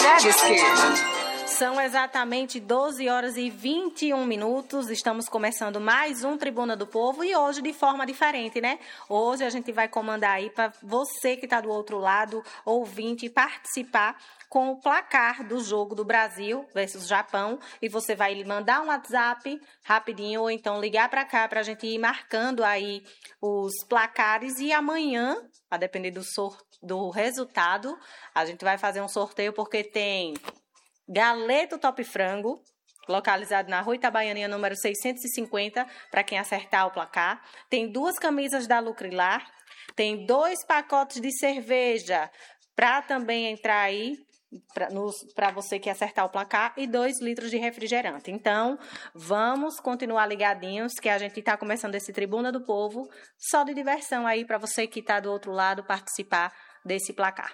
São exatamente 12 horas e 21 minutos. Estamos começando mais um Tribuna do Povo e hoje de forma diferente, né? Hoje a gente vai comandar aí para você que está do outro lado, ouvinte, participar com o placar do jogo do Brasil versus Japão. E você vai mandar um WhatsApp rapidinho ou então ligar para cá para a gente ir marcando aí os placares. E amanhã, a depender do resultado, a gente vai fazer um sorteio porque tem Galeto Top Frango, localizado na Rua Itabaianinha, número 650, para quem acertar o placar. Tem 2 camisas da Lucrilar, tem 2 pacotes de cerveja para também entrar aí, para você que acertar o placar, e 2 litros de refrigerante. Então, vamos continuar ligadinhos, que a gente está começando esse Tribuna do Povo, só de diversão aí, para você que está do outro lado participar desse placar.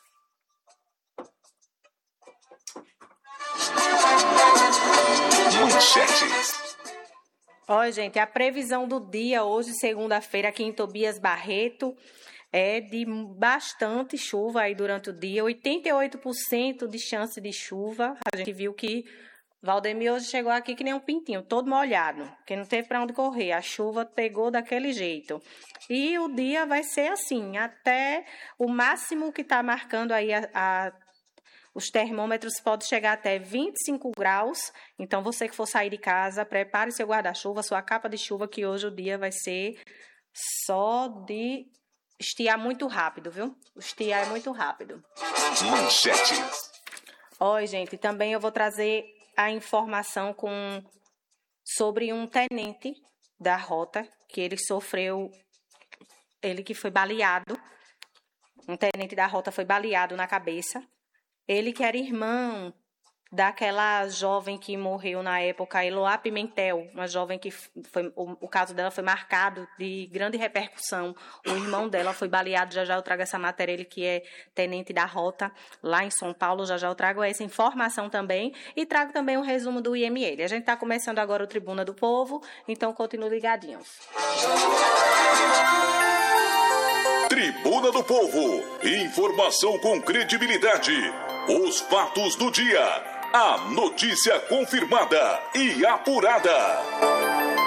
Manchetes. Olha, gente, a previsão do dia hoje, segunda-feira, aqui em Tobias Barreto, é de bastante chuva aí durante o dia, 88% de chance de chuva. A gente viu que Valdemir hoje chegou aqui que nem um pintinho, todo molhado, que não teve para onde correr, a chuva pegou daquele jeito. E o dia vai ser assim, até o máximo que está marcando aí os termômetros podem chegar até 25 graus, então você que for sair de casa, prepare seu guarda-chuva, sua capa de chuva, que hoje o dia vai ser só de estiar muito rápido, viu? O estiar é muito rápido. Manchetes. Oi, gente, também eu vou trazer a informação sobre um tenente da rota, que ele que foi baleado, um tenente da rota foi baleado na cabeça. Ele que era irmão daquela jovem que morreu na época, Eloá Pimentel, uma jovem que o caso dela foi marcado de grande repercussão. O irmão dela foi baleado, já eu trago essa matéria, ele que é tenente da rota lá em São Paulo, já eu trago essa informação também e trago também um resumo do IML. A gente está começando agora o Tribuna do Povo, então continue ligadinhos. Tribuna do Povo, informação com credibilidade, os fatos do dia, a notícia confirmada e apurada.